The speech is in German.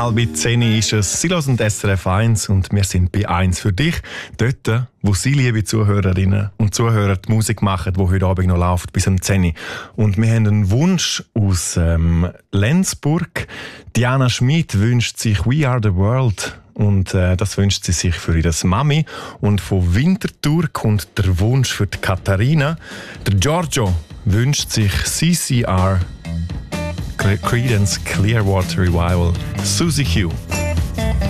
9:30 ist es. Sie hören SRF 1 und wir sind bei 1 für dich. Dort, wo Sie, liebe Zuhörerinnen und Zuhörer, die Musik machen, die heute Abend noch läuft, bis um 10 Uhr. Und wir haben einen Wunsch aus Lenzburg. Diana Schmid wünscht sich «We are the world». Und das wünscht sie sich für ihre Mami. Und von Winterthur kommt der Wunsch für die Katharina. Der Giorgio wünscht sich CCR, Creedence Clearwater Revival, Suzy Q.